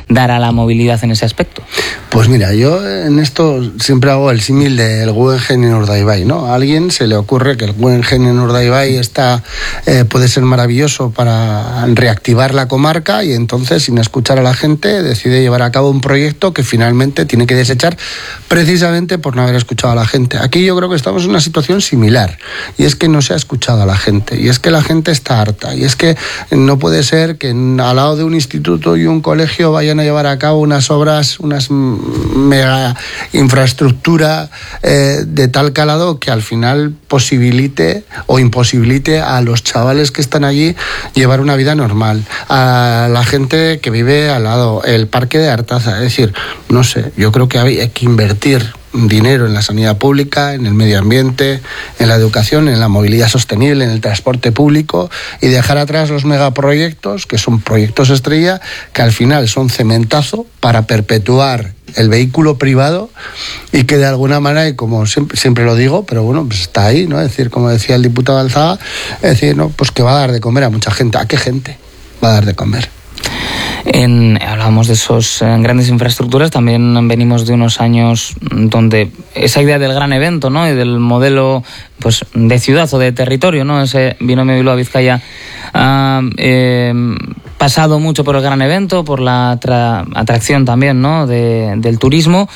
dar a la movilidad en ese aspecto? Pues mira, yo en esto siempre hago el símil del Guggenheim en Urdaibai, ¿no? A alguien se le ocurre que el Guggenheim en Urdaibai puede ser maravilloso para reactivar la comarca, y entonces, sin escuchar a la gente, decide llevar a cabo un proyecto que finalmente tiene que desechar precisamente por no haber escuchado a la gente. Aquí yo creo que estamos en una situación similar, y es que no se ha escuchado a la gente, y es que la gente está harta, y es que no puede ser que al lado de un instituto y un colegio vayan a llevar a cabo unas obras, unas mega infraestructura de tal calado que al final posibilite o imposibilite a los chavales que están allí llevar una vida normal, a la gente que vive al lado, el parque de Artaza. Es decir, no sé, yo creo que hay que invertir dinero en la sanidad pública, en el medio ambiente, en la educación, en la movilidad sostenible, en el transporte público, y dejar atrás los megaproyectos, que son proyectos estrella, que al final son cementazo para perpetuar el vehículo privado, y que de alguna manera, y como siempre lo digo, pero bueno, pues está ahí, ¿no? Es decir, como decía el diputado Alzaga, es decir, ¿no? Pues que va a dar de comer a mucha gente. ¿A qué gente va a dar de comer? Hablábamos de esas grandes infraestructuras, también venimos de unos años donde esa idea del gran evento, ¿no?, y del modelo pues de ciudad o de territorio, ¿no?, ese binomio Bilbao-Vizcaya ha pasado mucho por el gran evento, por la atracción también, ¿no?, del turismo.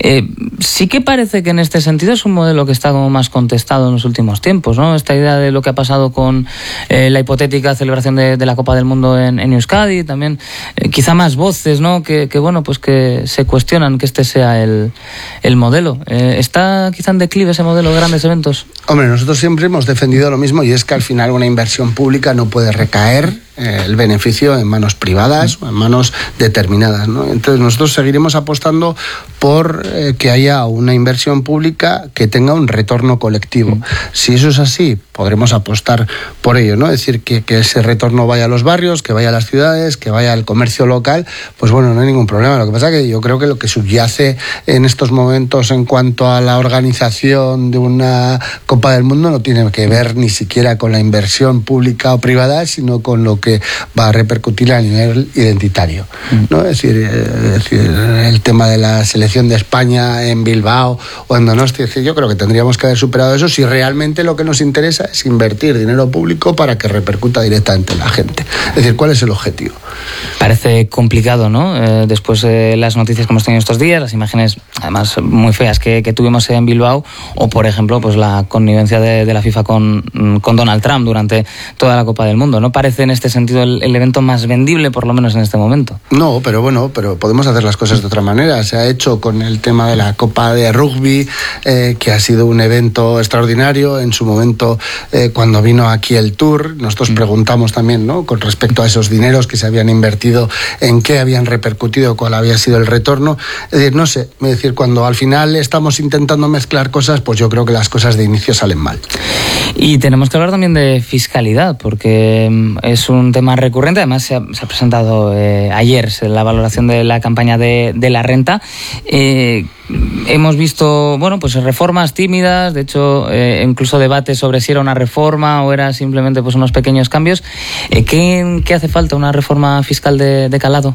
Sí que parece que en este sentido es un modelo que está como más contestado en los últimos tiempos, ¿no? Esta idea de lo que ha pasado con la hipotética celebración de la Copa del Mundo en Euskadi, también quizá más voces, ¿no?, que bueno, pues que se cuestionan que este sea el modelo. ¿Está quizá en declive ese modelo de grandes eventos? Hombre, nosotros siempre hemos defendido lo mismo, y es que al final una inversión pública no puede recaer el beneficio en manos privadas o en manos determinadas, ¿no? Entonces nosotros seguiremos apostando por que haya una inversión pública que tenga un retorno colectivo. Si eso es así, podremos apostar por ello, ¿no? Es decir, que ese retorno vaya a los barrios, que vaya a las ciudades, que vaya al comercio local, pues bueno, no hay ningún problema. Lo que pasa es que yo creo que lo que subyace en estos momentos en cuanto a la organización de una Copa del Mundo no tiene que ver ni siquiera con la inversión pública o privada, sino con lo que va a repercutir a nivel identitario, ¿no? Es decir, el tema de la selección de España en Bilbao o en Donosti, es decir, yo creo que tendríamos que haber superado eso si realmente lo que nos interesa es invertir dinero público para que repercuta directamente en la gente. Es decir, ¿cuál es el objetivo? Parece complicado, ¿no? Después de las noticias que hemos tenido estos días, las imágenes además muy feas que tuvimos en Bilbao, o por ejemplo pues la connivencia de la FIFA con Donald Trump durante toda la Copa del Mundo. ¿No parece en este sentido el evento más vendible, por lo menos en este momento? No, pero bueno, podemos hacer las cosas de otra manera. Se ha hecho con el tema de la Copa de Rugby, que ha sido un evento extraordinario. En su momento, cuando vino aquí el Tour, nosotros preguntamos también, ¿no?, con respecto a esos dineros que se habían invertido, en qué habían repercutido, cuál había sido el retorno. Es decir, no sé, es decir, cuando al final estamos intentando mezclar cosas, pues yo creo que las cosas de inicio salen mal. Y tenemos que hablar también de fiscalidad, porque es un tema recurrente. Además se ha presentado ayer la valoración de la campaña de la renta. Hemos visto, bueno, pues reformas tímidas, de hecho incluso debates sobre si era una reforma o era simplemente pues unos pequeños cambios. ¿Qué hace falta? ¿Una reforma fiscal de calado?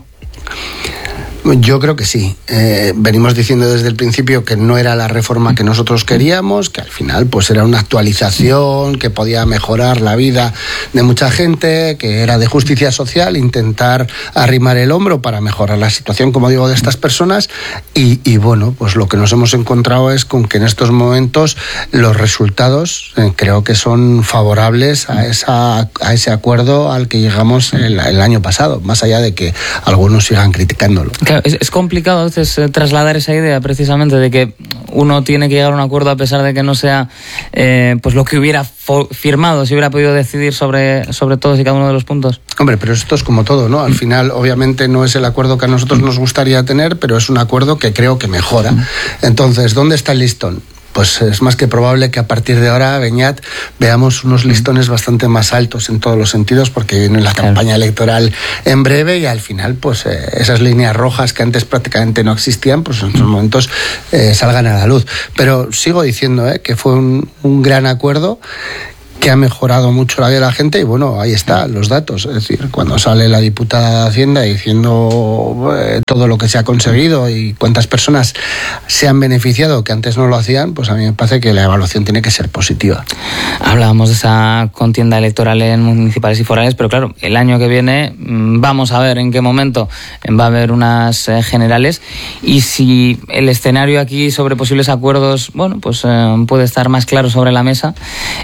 Yo creo que sí. Venimos diciendo desde el principio que no era la reforma que nosotros queríamos, que al final pues era una actualización que podía mejorar la vida de mucha gente, que era de justicia social, intentar arrimar el hombro para mejorar la situación, como digo, de estas personas. Y bueno, pues lo que nos hemos encontrado es con que en estos momentos los resultados creo que son favorables a ese acuerdo al que llegamos el año pasado, más allá de que algunos sigan criticándolo. Claro, es complicado a veces trasladar esa idea precisamente de que uno tiene que llegar a un acuerdo a pesar de que no sea pues lo que hubiera firmado, si hubiera podido decidir sobre todos y cada uno de los puntos. Hombre, pero esto es como todo, ¿no? Al final, obviamente, no es el acuerdo que a nosotros nos gustaría tener, pero es un acuerdo que creo que mejora. Entonces, ¿dónde está el listón? Pues es más que probable que a partir de ahora, Beñat, veamos unos listones bastante más altos en todos los sentidos, porque viene la campaña electoral en breve y al final pues esas líneas rojas que antes prácticamente no existían, pues en estos momentos salgan a la luz. Pero sigo diciendo que fue un gran acuerdo, que ha mejorado mucho la vida de la gente, y bueno, ahí están los datos. Es decir, cuando sale la diputada de Hacienda diciendo todo lo que se ha conseguido y cuántas personas se han beneficiado que antes no lo hacían, pues a mí me parece que la evaluación tiene que ser positiva. Hablábamos de esa contienda electoral en municipales y forales, pero claro, el año que viene vamos a ver en qué momento va a haber unas generales, y si el escenario aquí sobre posibles acuerdos, bueno, pues puede estar más claro sobre la mesa.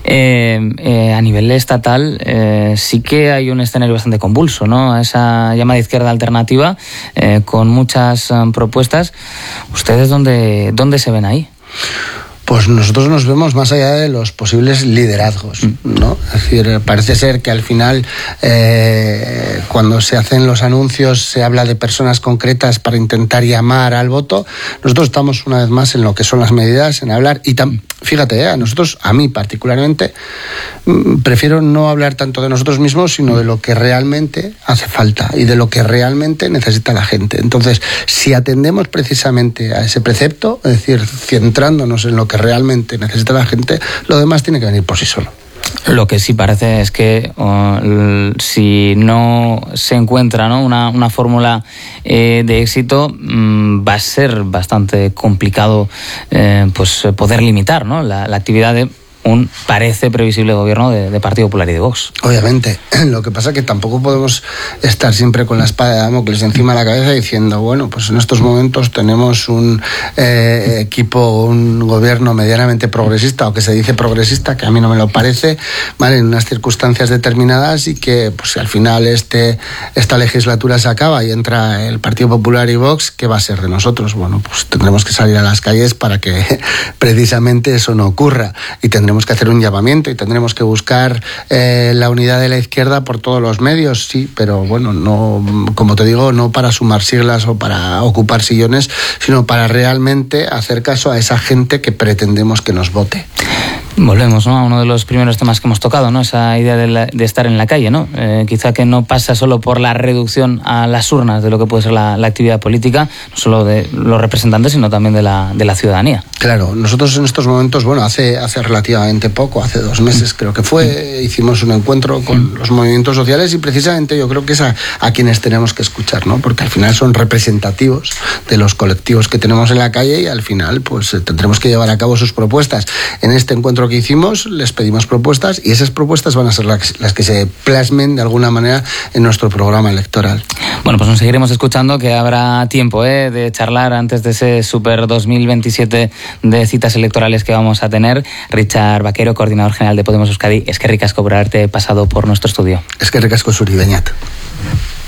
A nivel estatal sí que hay un escenario bastante convulso, ¿no? Esa llamada izquierda alternativa con muchas propuestas. ¿Ustedes dónde se ven ahí? Pues nosotros nos vemos más allá de los posibles liderazgos, ¿no? Es decir, parece ser que al final cuando se hacen los anuncios se habla de personas concretas para intentar llamar al voto. Nosotros estamos una vez más en lo que son las medidas, en hablar, y fíjate, a mí particularmente prefiero no hablar tanto de nosotros mismos, sino de lo que realmente hace falta y de lo que realmente necesita la gente. Entonces, si atendemos precisamente a ese precepto, es decir, centrándonos en lo que realmente necesita la gente, lo demás tiene que venir por sí solo. Lo que sí parece es que si no se encuentra, ¿no?, una fórmula de éxito, va a ser bastante complicado pues poder limitar, ¿no?, la actividad de un parece previsible gobierno de Partido Popular y de Vox. Obviamente, lo que pasa es que tampoco podemos estar siempre con la espada de Damocles encima de la cabeza diciendo, bueno, pues en estos momentos tenemos un equipo, un gobierno medianamente progresista, o que se dice progresista, que a mí no me lo parece, ¿vale?, en unas circunstancias determinadas, y que pues al final esta legislatura se acaba y entra el Partido Popular y Vox. ¿Qué va a ser de nosotros? Bueno, pues tendremos que salir a las calles para que precisamente eso no ocurra, y tendremos que hacer un llamamiento y tendremos que buscar la unidad de la izquierda por todos los medios, sí, pero bueno, no, como te digo, no para sumar siglas o para ocupar sillones, sino para realmente hacer caso a esa gente que pretendemos que nos vote. Volvemos, ¿no?, a uno de los primeros temas que hemos tocado, ¿no?, esa idea de estar en la calle, ¿no? Quizá que no pasa solo por la reducción a las urnas de lo que puede ser la actividad política, no solo de los representantes, sino también de la ciudadanía. Claro, nosotros en estos momentos, bueno, hace relativamente poco, hace 2 meses creo que fue, hicimos un encuentro con los movimientos sociales, y precisamente yo creo que es a quienes tenemos que escuchar, ¿no?, porque al final son representativos de los colectivos que tenemos en la calle, y al final pues tendremos que llevar a cabo sus propuestas. En este encuentro que hicimos les pedimos propuestas, y esas propuestas van a ser las que se plasmen de alguna manera en nuestro programa electoral. Bueno, pues nos seguiremos escuchando, que habrá tiempo de charlar antes de ese Super 2027 de citas electorales que vamos a tener. Richard Vaquero, coordinador general de Podemos Euskadi, eskerrik asko por haberte pasado por nuestro estudio. Eskerrik asko zuri, Beñat.